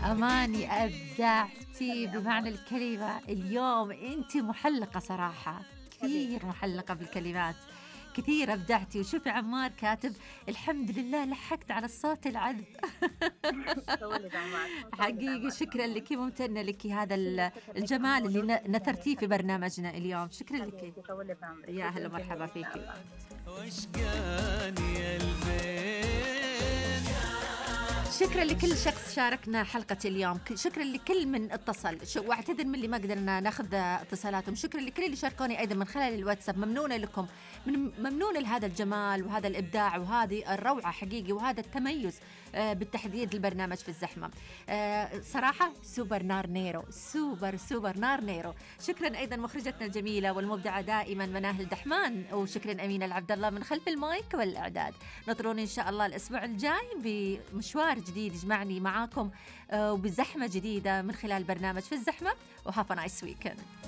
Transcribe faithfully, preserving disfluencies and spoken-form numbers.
أماني أبدعتي بمعنى الكلمة اليوم، أنت محلقة صراحة، كثير محلقة بالكلمات، كثير أبدعتي. وشوفي عمار كاتب الحمد لله لحقت على الصوت العذب. حقيقي شكرا لك، ممتنة لك هذا الجمال اللي نثرتيه في برنامجنا اليوم. شكرا لك، يا أهلا ومرحبا فيك. شكرا لكل شخص شاركنا حلقة اليوم، شكرا لكل من اتصل، واعتذر من اللي ما قدرنا ناخذ اتصالاتهم. شكرا لكل اللي شاركوني أيضا من خلال الواتساب، ممنونة لكم، ممنونة لهذا الجمال وهذا الإبداع وهذه الروعة حقيقي وهذا التميز بالتحديد البرنامج في الزحمة. صراحة سوبر نار نيرو، سوبر سوبر نار نيرو. شكرا أيضا مخرجتنا الجميلة والمبدعة دائما مناهل دحمان، وشكرا أمينة العبد الله من خلف المايك والإعداد. نطرون إن شاء الله الأسبوع الجاي بمشوار جديد يجمعني معاكم وبزحمة جديدة من خلال برنامج في الزحمة. وهاف نايس ويكند.